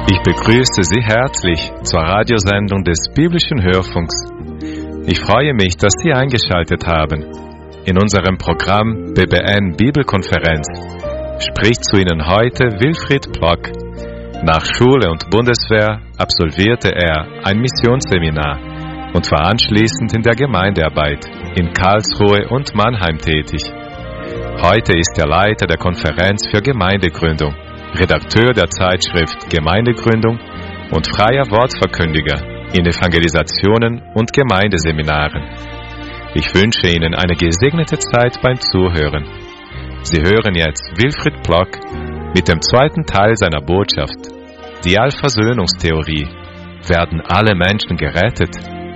Ich begrüße Sie herzlich zur Radiosendung des Biblischen Hörfunks. Ich freue mich, dass Sie eingeschaltet haben. In unserem Programm BBN Bibelkonferenz spricht zu Ihnen heute Wilfried Plock. Nach Schule und Bundeswehr absolvierte er ein Missionsseminar und war anschließend in der Gemeindearbeit in Karlsruhe und Mannheim tätig. Heute ist er Leiter der Konferenz für Gemeindegründung, Redakteur der Zeitschrift Gemeindegründung und freier Wortverkündiger in Evangelisationen und Gemeindeseminaren. Ich wünsche Ihnen eine gesegnete Zeit beim Zuhören. Sie hören jetzt Wilfried Plock mit dem zweiten Teil seiner Botschaft. Die Allversöhnungstheorie. Werden alle Menschen gerettet?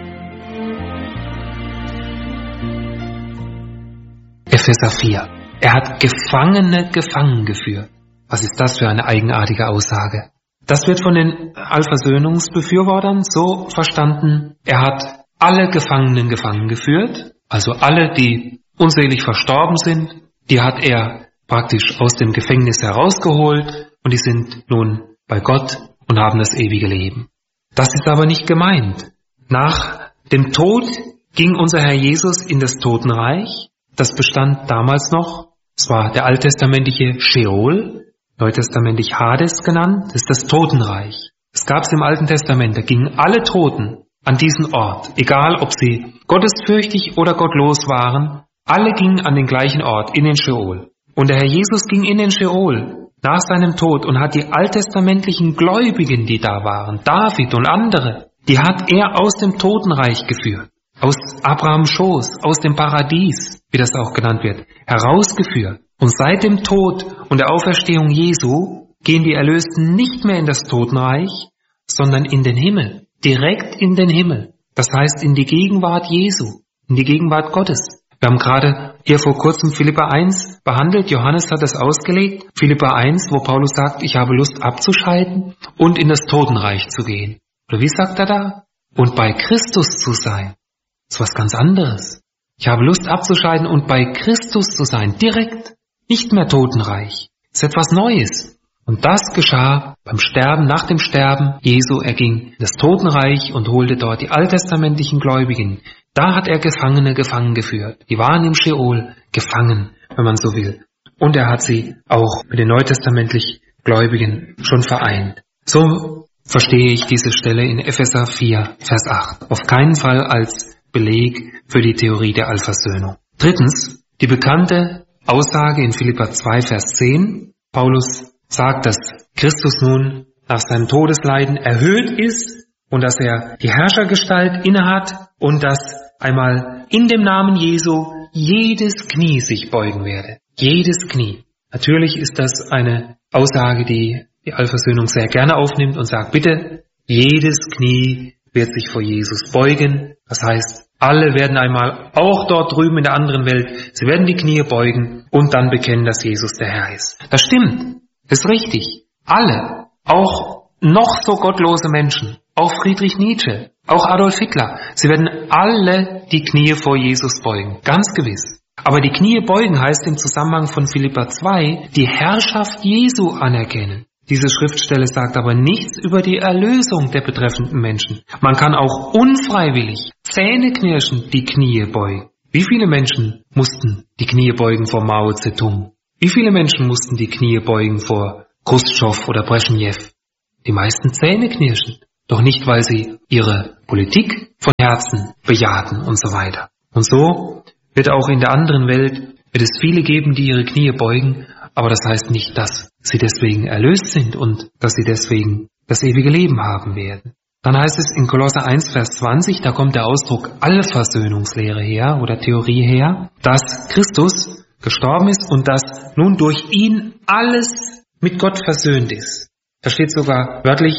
Epheser 4. Er hat Gefangene gefangen geführt. Was ist das für eine eigenartige Aussage? Das wird von den Allversöhnungsbefürwortern so verstanden, er hat alle Gefangenen gefangen geführt, also alle, die unselig verstorben sind, die hat er praktisch aus dem Gefängnis herausgeholt und die sind nun bei Gott und haben das ewige Leben. Das ist aber nicht gemeint. Nach dem Tod ging unser Herr Jesus in das Totenreich. Das bestand damals noch, es war der alttestamentliche Scheol, neutestamentlich Hades genannt, das ist das Totenreich. Es gab es im Alten Testament, da gingen alle Toten an diesen Ort, egal ob sie gottesfürchtig oder gottlos waren, alle gingen an den gleichen Ort, in den Scheol. Und der Herr Jesus ging in den Scheol nach seinem Tod und hat die alttestamentlichen Gläubigen, die da waren, David und andere, die hat er aus dem Totenreich geführt, aus Abrahams Schoß, aus dem Paradies, wie das auch genannt wird, herausgeführt. Und seit dem Tod und der Auferstehung Jesu gehen die Erlösten nicht mehr in das Totenreich, sondern in den Himmel, direkt in den Himmel. Das heißt in die Gegenwart Jesu, in die Gegenwart Gottes. Wir haben gerade hier vor kurzem Philipper 1 behandelt, Johannes hat das ausgelegt, Philipper 1, wo Paulus sagt, ich habe Lust abzuscheiden und in das Totenreich zu gehen. Oder wie sagt er da? Und bei Christus zu sein. Das ist was ganz anderes. Ich habe Lust abzuscheiden und bei Christus zu sein, direkt. Nicht mehr Totenreich. Das ist etwas Neues. Und das geschah beim Sterben, nach dem Sterben Jesu. Er ging in das Totenreich und holte dort die alttestamentlichen Gläubigen. Da hat er Gefangene gefangen geführt. Die waren im Scheol gefangen, wenn man so will. Und er hat sie auch mit den neutestamentlich Gläubigen schon vereint. So verstehe ich diese Stelle in Epheser 4, Vers 8. Auf keinen Fall als Beleg für die Theorie der Allversöhnung. Drittens, die bekannte Aussage in Philipper 2, Vers 10. Paulus sagt, dass Christus nun nach seinem Todesleiden erhöht ist und dass er die Herrschergestalt innehat und dass einmal in dem Namen Jesu jedes Knie sich beugen werde. Jedes Knie. Natürlich ist das eine Aussage, die die Allversöhnung sehr gerne aufnimmt und sagt, bitte, jedes Knie wird sich vor Jesus beugen. Das heißt, alle werden einmal, auch dort drüben in der anderen Welt, sie werden die Knie beugen und dann bekennen, dass Jesus der Herr ist. Das stimmt, das ist richtig. Alle, auch noch so gottlose Menschen, auch Friedrich Nietzsche, auch Adolf Hitler, sie werden alle die Knie vor Jesus beugen, ganz gewiss. Aber die Knie beugen heißt im Zusammenhang von Philipper 2, die Herrschaft Jesu anerkennen. Diese Schriftstelle sagt aber nichts über die Erlösung der betreffenden Menschen. Man kann auch unfreiwillig, zähneknirschend die Knie beugen. Wie viele Menschen mussten die Knie beugen vor Mao Zedong? Wie viele Menschen mussten die Knie beugen vor Khrushchev oder Brezhnev? Die meisten zähneknirschend. Doch nicht, weil sie ihre Politik von Herzen bejahten und so weiter. Und so wird auch in der anderen Welt, wird es viele geben, die ihre Knie beugen, aber das heißt nicht, dass sie deswegen erlöst sind und dass sie deswegen das ewige Leben haben werden. Dann heißt es in Kolosser 1, Vers 20, da kommt der Ausdruck Allversöhnungslehre her oder Theorie her, dass Christus gestorben ist und dass nun durch ihn alles mit Gott versöhnt ist. Da steht sogar wörtlich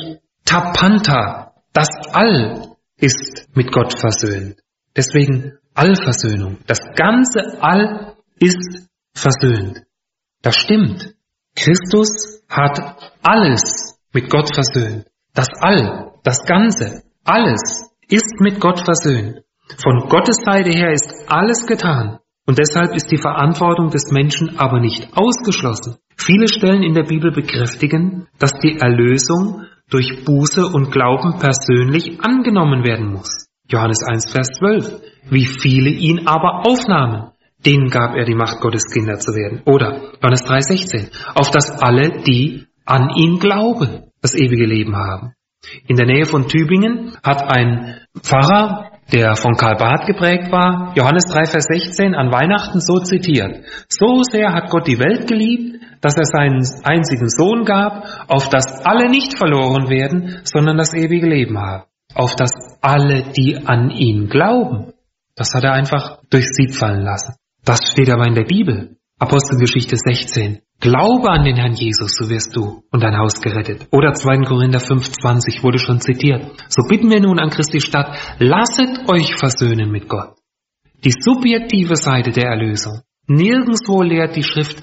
Tapanta, das All ist mit Gott versöhnt. Deswegen Allversöhnung. Das ganze All ist versöhnt. Das stimmt. Christus hat alles mit Gott versöhnt. Das All, das Ganze, alles ist mit Gott versöhnt. Von Gottes Seite her ist alles getan. Und deshalb ist die Verantwortung des Menschen aber nicht ausgeschlossen. Viele Stellen in der Bibel bekräftigen, dass die Erlösung durch Buße und Glauben persönlich angenommen werden muss. Johannes 1, Vers 12. Wie viele ihn aber aufnahmen, denen gab er die Macht, Gottes Kinder zu werden. Oder Johannes 3, 16. Auf dass alle, die an ihn glauben, das ewige Leben haben. In der Nähe von Tübingen hat ein Pfarrer, der von Karl Barth geprägt war, Johannes 3, Vers 16 an Weihnachten so zitiert. So sehr hat Gott die Welt geliebt, dass er seinen einzigen Sohn gab, auf dass alle nicht verloren werden, sondern das ewige Leben haben. Auf dass alle, die an ihn glauben. Das hat er einfach durchs Sieb fallen lassen. Das steht aber in der Bibel. Apostelgeschichte 16. Glaube an den Herrn Jesus, so wirst du und dein Haus gerettet. Oder 2. Korinther 5,20 wurde schon zitiert. So bitten wir nun an Christi statt, lasset euch versöhnen mit Gott. Die subjektive Seite der Erlösung. Nirgendwo lehrt die Schrift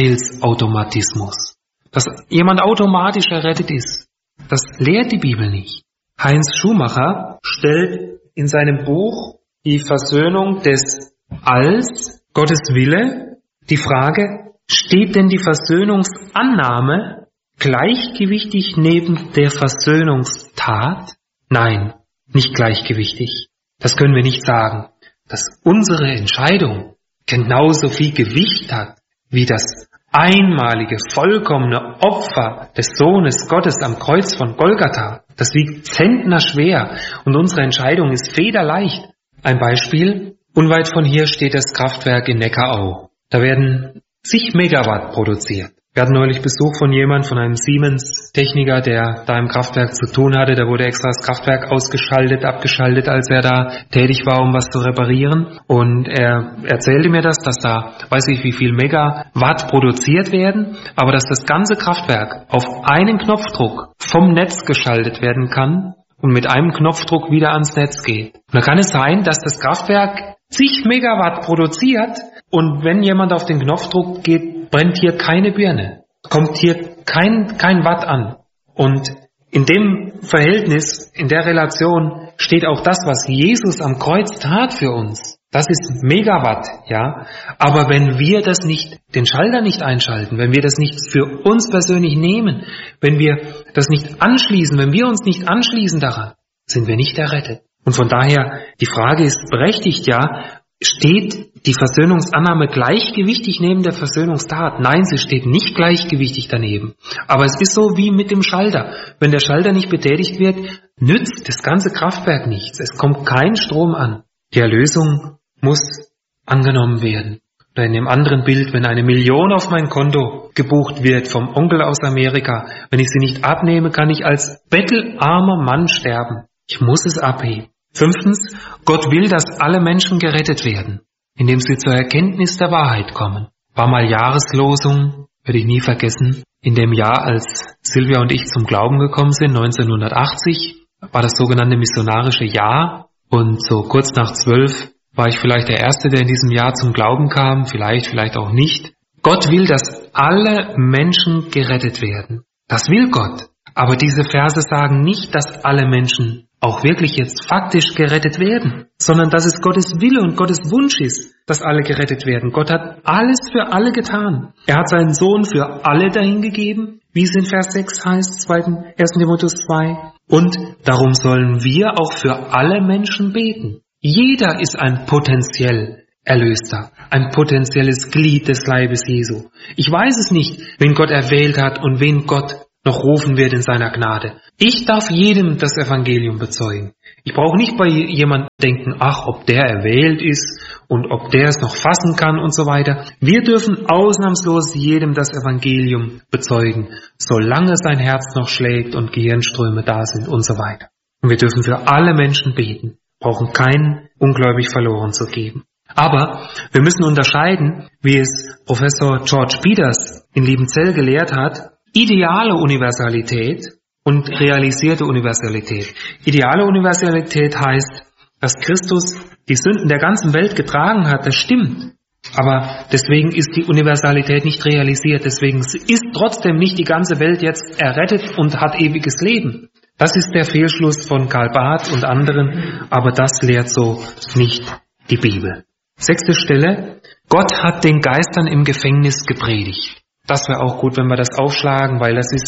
Heilsautomatismus. Dass jemand automatisch errettet ist. Das lehrt die Bibel nicht. Heinz Schumacher stellt in seinem Buch Die Versöhnung des Alls, Gottes Wille, die Frage, steht denn die Versöhnungsannahme gleichgewichtig neben der Versöhnungstat? Nein, nicht gleichgewichtig. Das können wir nicht sagen. Dass unsere Entscheidung genauso viel Gewicht hat wie das einmalige, vollkommene Opfer des Sohnes Gottes am Kreuz von Golgatha. Das wiegt zentnerschwer und unsere Entscheidung ist federleicht. Ein Beispiel, unweit von hier steht das Kraftwerk in Neckarau. Da werden zig Megawatt produziert. Wir hatten neulich Besuch von einem Siemens-Techniker, der da im Kraftwerk zu tun hatte. Da wurde extra das Kraftwerk abgeschaltet, als er da tätig war, um was zu reparieren. Und er erzählte mir dass da, weiß ich wie viel Megawatt produziert werden, aber dass das ganze Kraftwerk auf einen Knopfdruck vom Netz geschaltet werden kann und mit einem Knopfdruck wieder ans Netz geht. Und da kann es sein, dass das Kraftwerk zig Megawatt produziert und wenn jemand auf den Knopfdruck geht, brennt hier keine Birne, kommt hier kein Watt an. Und in dem Verhältnis, in der Relation steht auch das, was Jesus am Kreuz tat für uns. Das ist Megawatt, ja. Aber wenn wir das nicht, den Schalter nicht einschalten, wenn wir das nicht für uns persönlich nehmen, wenn wir das nicht anschließen, wenn wir uns nicht anschließen daran, sind wir nicht errettet. Und von daher, die Frage ist berechtigt, ja, steht die Versöhnungsannahme gleichgewichtig neben der Versöhnungstat? Nein, sie steht nicht gleichgewichtig daneben. Aber es ist so wie mit dem Schalter. Wenn der Schalter nicht betätigt wird, nützt das ganze Kraftwerk nichts. Es kommt kein Strom an. Die Erlösung muss angenommen werden. Oder in dem anderen Bild, wenn 1 Million auf mein Konto gebucht wird vom Onkel aus Amerika, wenn ich sie nicht abnehme, kann ich als bettelarmer Mann sterben. Ich muss es abheben. 5. Gott will, dass alle Menschen gerettet werden, indem sie zur Erkenntnis der Wahrheit kommen. War mal Jahreslosung, werde ich nie vergessen. In dem Jahr, als Silvia und ich zum Glauben gekommen sind, 1980, war das sogenannte missionarische Jahr. Und so kurz nach 12 war ich vielleicht der Erste, der in diesem Jahr zum Glauben kam, vielleicht auch nicht. Gott will, dass alle Menschen gerettet werden. Das will Gott. Aber diese Verse sagen nicht, dass alle Menschen auch wirklich jetzt faktisch gerettet werden, sondern dass es Gottes Wille und Gottes Wunsch ist, dass alle gerettet werden. Gott hat alles für alle getan. Er hat seinen Sohn für alle dahingegeben, wie es in Vers 6 heißt, 1. Timotheus 2. Und darum sollen wir auch für alle Menschen beten. Jeder ist ein potenziell Erlöster, ein potenzielles Glied des Leibes Jesu. Ich weiß es nicht, wen Gott erwählt hat und wen Gott noch rufen wird in seiner Gnade. Ich darf jedem das Evangelium bezeugen. Ich brauche nicht bei jemandem denken, ob der erwählt ist und ob der es noch fassen kann und so weiter. Wir dürfen ausnahmslos jedem das Evangelium bezeugen, solange sein Herz noch schlägt und Gehirnströme da sind und so weiter. Und wir dürfen für alle Menschen beten, brauchen keinen ungläubig verloren zu geben. Aber wir müssen unterscheiden, wie es Professor George Peters in Liebenzell gelehrt hat, ideale Universalität und realisierte Universalität. Ideale Universalität heißt, dass Christus die Sünden der ganzen Welt getragen hat, das stimmt. Aber deswegen ist die Universalität nicht realisiert. Deswegen ist trotzdem nicht die ganze Welt jetzt errettet und hat ewiges Leben. Das ist der Fehlschluss von Karl Barth und anderen, aber das lehrt so nicht die Bibel. 6. Stelle. Gott hat den Geistern im Gefängnis gepredigt. Das wäre auch gut, wenn wir das aufschlagen, weil das ist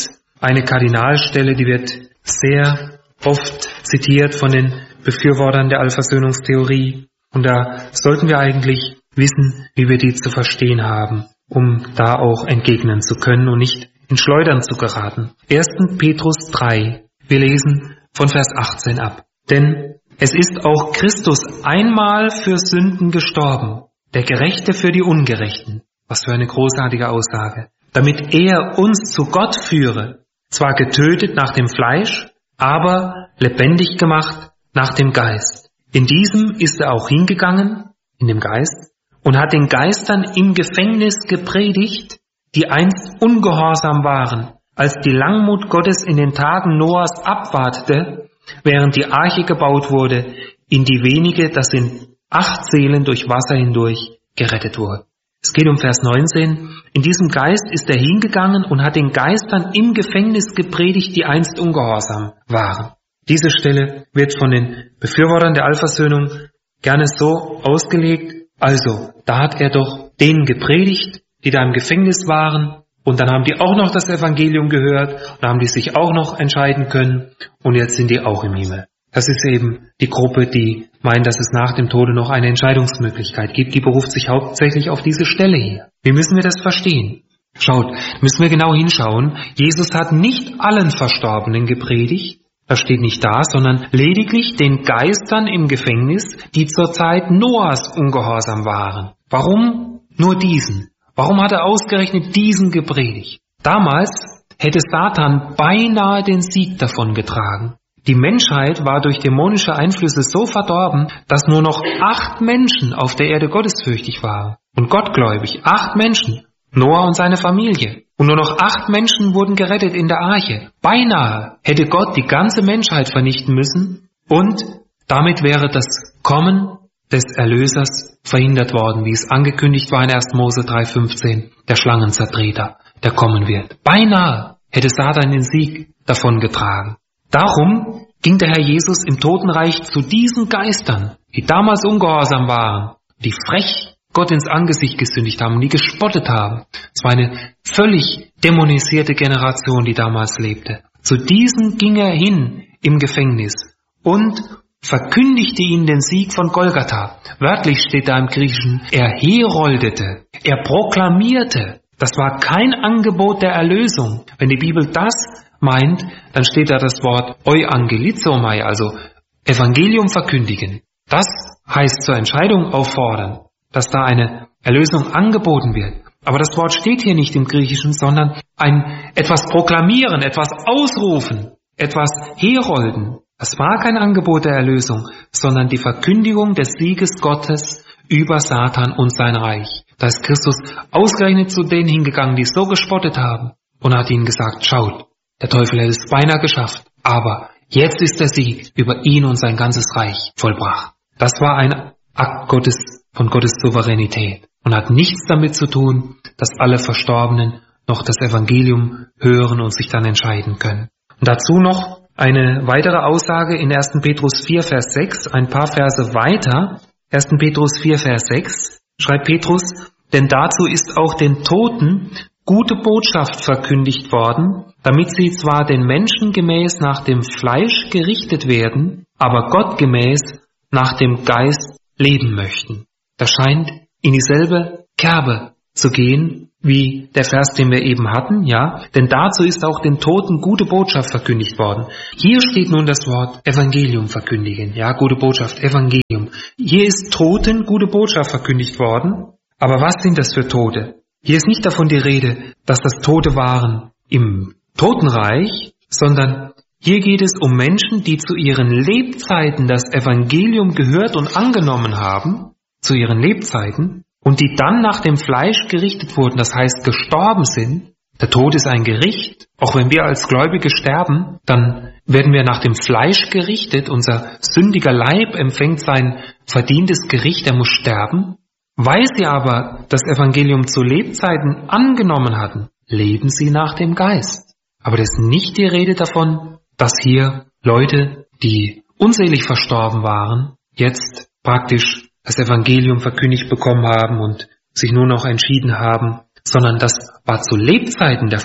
eine Kardinalstelle, die wird sehr oft zitiert von den Befürwortern der Allversöhnungstheorie. Und da sollten wir eigentlich wissen, wie wir die zu verstehen haben, um da auch entgegnen zu können und nicht in Schleudern zu geraten. 1. Petrus 3, wir lesen von Vers 18 ab. Denn es ist auch Christus einmal für Sünden gestorben, der Gerechte für die Ungerechten. Was für eine großartige Aussage. Damit er uns zu Gott führe, zwar getötet nach dem Fleisch, aber lebendig gemacht nach dem Geist. In diesem ist er auch hingegangen, in dem Geist, und hat den Geistern im Gefängnis gepredigt, die einst ungehorsam waren, als die Langmut Gottes in den Tagen Noahs abwartete, während die Arche gebaut wurde, in die wenige, das in 8 Seelen durch Wasser hindurch gerettet wurden. Es geht um Vers 19. In diesem Geist ist er hingegangen und hat den Geistern im Gefängnis gepredigt, die einst ungehorsam waren. Diese Stelle wird von den Befürwortern der Allversöhnung gerne so ausgelegt, also, da hat er doch denen gepredigt, die da im Gefängnis waren, und dann haben die auch noch das Evangelium gehört, und haben die sich auch noch entscheiden können, und jetzt sind die auch im Himmel. Das ist eben die Gruppe, die meint, dass es nach dem Tode noch eine Entscheidungsmöglichkeit gibt. Die beruft sich hauptsächlich auf diese Stelle hier. Wie müssen wir das verstehen? Schaut, müssen wir genau hinschauen. Jesus hat nicht allen Verstorbenen gepredigt, das steht nicht da, sondern lediglich den Geistern im Gefängnis, die zur Zeit Noahs ungehorsam waren. Warum nur diesen? Warum hat er ausgerechnet diesen gepredigt? Damals hätte Satan beinahe den Sieg davongetragen. Die Menschheit war durch dämonische Einflüsse so verdorben, dass nur noch 8 Menschen auf der Erde gottesfürchtig waren und gottgläubig. 8 Menschen, Noah und seine Familie. Und nur noch 8 Menschen wurden gerettet in der Arche. Beinahe hätte Gott die ganze Menschheit vernichten müssen und damit wäre das Kommen des Erlösers verhindert worden, wie es angekündigt war in 1. Mose 3,15, der Schlangenzertreter, der kommen wird. Beinahe hätte Satan den Sieg davongetragen. Darum ging der Herr Jesus im Totenreich zu diesen Geistern, die damals ungehorsam waren, die frech Gott ins Angesicht gesündigt haben und die gespottet haben. Es war eine völlig dämonisierte Generation, die damals lebte. Zu diesen ging er hin im Gefängnis und verkündigte ihnen den Sieg von Golgatha. Wörtlich steht da im Griechischen, er heroldete, er proklamierte. Das war kein Angebot der Erlösung. Wenn die Bibel das meint, dann steht da das Wort euangelizomai, also Evangelium verkündigen. Das heißt zur Entscheidung auffordern, dass da eine Erlösung angeboten wird. Aber das Wort steht hier nicht im Griechischen, sondern etwas proklamieren, etwas ausrufen, etwas herolden. Das war kein Angebot der Erlösung, sondern die Verkündigung des Sieges Gottes über Satan und sein Reich. Da ist Christus ausgerechnet zu denen hingegangen, die es so gespottet haben, und hat ihnen gesagt, schaut, der Teufel hätte es beinahe geschafft, aber jetzt ist der Sieg über ihn und sein ganzes Reich vollbracht. Das war ein Akt von Gottes Souveränität und hat nichts damit zu tun, dass alle Verstorbenen noch das Evangelium hören und sich dann entscheiden können. Und dazu noch eine weitere Aussage in 1. Petrus 4, Vers 6, ein paar Verse weiter. 1. Petrus 4, Vers 6 schreibt Petrus, denn dazu ist auch den Toten gute Botschaft verkündigt worden, damit sie zwar den Menschen gemäß nach dem Fleisch gerichtet werden, aber Gott gemäß nach dem Geist leben möchten. Das scheint in dieselbe Kerbe zu gehen, wie der Vers, den wir eben hatten, ja, denn dazu ist auch den Toten gute Botschaft verkündigt worden. Hier steht nun das Wort Evangelium verkündigen, ja, gute Botschaft, Evangelium. Hier ist Toten gute Botschaft verkündigt worden, aber was sind das für Tote? Hier ist nicht davon die Rede, dass das Tote waren im Totenreich, sondern hier geht es um Menschen, die zu ihren Lebzeiten das Evangelium gehört und angenommen haben, zu ihren Lebzeiten, und die dann nach dem Fleisch gerichtet wurden, das heißt gestorben sind. Der Tod ist ein Gericht. Auch wenn wir als Gläubige sterben, dann werden wir nach dem Fleisch gerichtet. Unser sündiger Leib empfängt sein verdientes Gericht, er muss sterben. Weil sie aber das Evangelium zu Lebzeiten angenommen hatten, leben sie nach dem Geist. Aber das ist nicht die Rede davon, dass hier Leute, die unselig verstorben waren, jetzt praktisch das Evangelium verkündigt bekommen haben und sich nur noch entschieden haben, sondern das war zu Lebzeiten der Fall.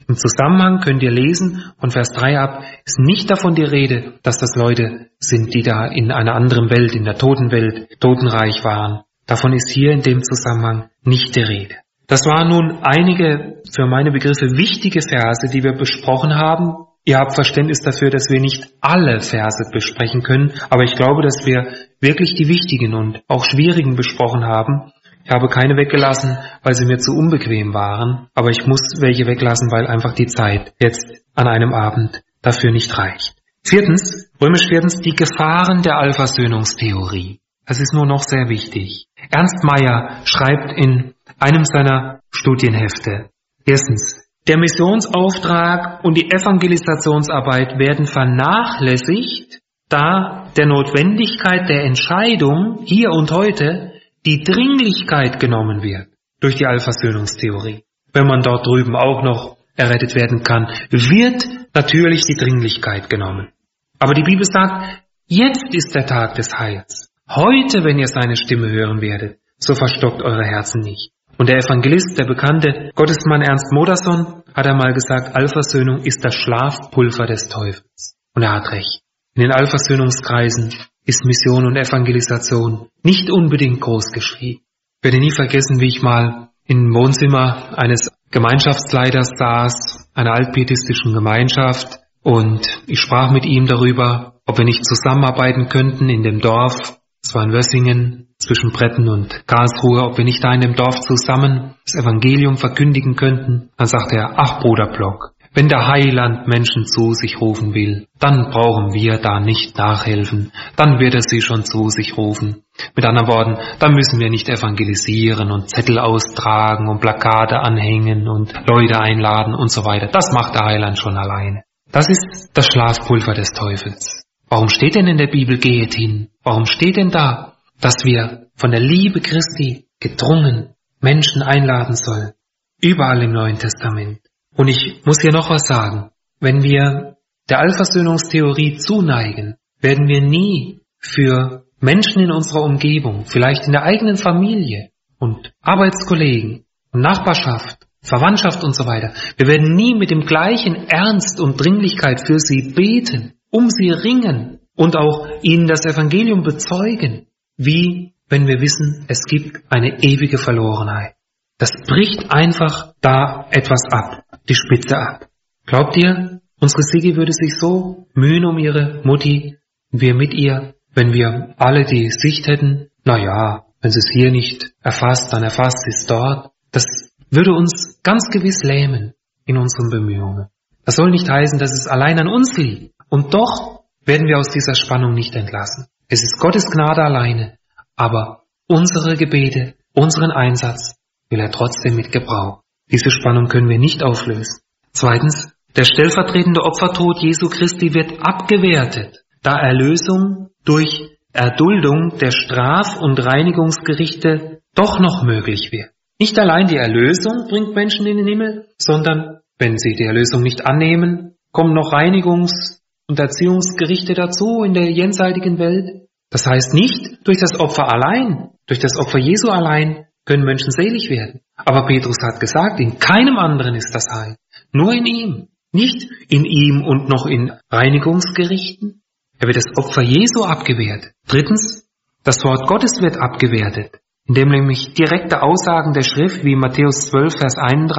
Im Zusammenhang könnt ihr lesen, von Vers 3 ab, ist nicht davon die Rede, dass das Leute sind, die da in einer anderen Welt, in der Totenwelt, Totenreich waren. Davon ist hier in dem Zusammenhang nicht die Rede. Das waren nun einige für meine Begriffe wichtige Verse, die wir besprochen haben. Ihr habt Verständnis dafür, dass wir nicht alle Verse besprechen können, aber ich glaube, dass wir wirklich die wichtigen und auch schwierigen besprochen haben. Ich habe keine weggelassen, weil sie mir zu unbequem waren, aber ich muss welche weglassen, weil einfach die Zeit jetzt an einem Abend dafür nicht reicht. Römisch viertens, die Gefahren der Allversöhnungstheorie. Das ist nur noch sehr wichtig. Ernst Mayr schreibt in einem seiner Studienhefte: Erstens, der Missionsauftrag und die Evangelisationsarbeit werden vernachlässigt, da der Notwendigkeit der Entscheidung hier und heute die Dringlichkeit genommen wird durch die Allversöhnungstheorie. Wenn man dort drüben auch noch errettet werden kann, wird natürlich die Dringlichkeit genommen. Aber die Bibel sagt, jetzt ist der Tag des Heils. Heute, wenn ihr seine Stimme hören werdet, so verstockt eure Herzen nicht. Und der Evangelist, der bekannte Gottesmann Ernst Modersohn, hat einmal gesagt, Allversöhnung ist das Schlafpulver des Teufels. Und er hat recht. In den Allversöhnungskreisen ist Mission und Evangelisation nicht unbedingt groß geschrieben. Ich werde nie vergessen, wie ich mal im Wohnzimmer eines Gemeinschaftsleiters saß, einer altpietistischen Gemeinschaft, und ich sprach mit ihm darüber, ob wir nicht zusammenarbeiten könnten in dem Dorf, es war in Wössingen, zwischen Bretten und Karlsruhe, ob wir nicht da in dem Dorf zusammen das Evangelium verkündigen könnten. Dann sagte er, ach Bruder Block, wenn der Heiland Menschen zu sich rufen will, dann brauchen wir da nicht nachhelfen, dann wird er sie schon zu sich rufen. Mit anderen Worten, dann müssen wir nicht evangelisieren und Zettel austragen und Plakate anhängen und Leute einladen und so weiter. Das macht der Heiland schon alleine. Das ist das Schlafpulver des Teufels. Warum steht denn in der Bibel, geht hin? Warum steht denn da, dass wir von der Liebe Christi gedrungen Menschen einladen sollen? Überall im Neuen Testament. Und ich muss hier noch was sagen. Wenn wir der Allversöhnungstheorie zuneigen, werden wir nie für Menschen in unserer Umgebung, vielleicht in der eigenen Familie und Arbeitskollegen und Nachbarschaft, Verwandtschaft und so weiter, wir werden nie mit dem gleichen Ernst und Dringlichkeit für sie beten, um sie ringen und auch ihnen das Evangelium bezeugen, wie wenn wir wissen, es gibt eine ewige Verlorenheit. Das bricht einfach da etwas ab, die Spitze ab. Glaubt ihr, unsere Sigi würde sich so mühen um ihre Mutti, wir mit ihr, wenn wir alle die Sicht hätten, na ja, wenn sie es hier nicht erfasst, dann erfasst sie es dort. Das würde uns ganz gewiss lähmen in unseren Bemühungen. Das soll nicht heißen, dass es allein an uns liegt. Und doch werden wir aus dieser Spannung nicht entlassen. Es ist Gottes Gnade alleine, aber unsere Gebete, unseren Einsatz will er trotzdem mit gebrauchen. Diese Spannung können wir nicht auflösen. Zweitens, der stellvertretende Opfertod Jesu Christi wird abgewertet, da Erlösung durch Erduldung der Straf- und Reinigungsgerichte doch noch möglich wird. Nicht allein die Erlösung bringt Menschen in den Himmel, sondern wenn sie die Erlösung nicht annehmen, kommen noch Reinigungs- und Erziehungsgerichte dazu in der jenseitigen Welt. Das heißt nicht durch das Opfer allein, durch das Opfer Jesu allein können Menschen selig werden. Aber Petrus hat gesagt, in keinem anderen ist das Heil, nur in ihm. Nicht in ihm und noch in Reinigungsgerichten. Er wird das Opfer Jesu abgewertet. Drittens, das Wort Gottes wird abgewertet, indem nämlich direkte Aussagen der Schrift wie Matthäus 12, Vers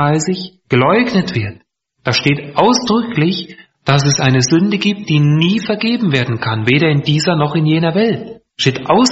31 geleugnet wird. Da steht ausdrücklich, dass es eine Sünde gibt, die nie vergeben werden kann, weder in dieser noch in jener Welt. Steht